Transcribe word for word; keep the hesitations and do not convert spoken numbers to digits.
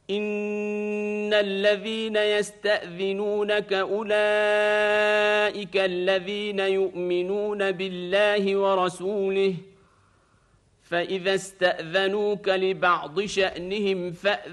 إن الذين يستأذنونك أولئك الذين يؤمنون بالله ورسوله فإذا استأذنوك لبعض شأنهم فأذن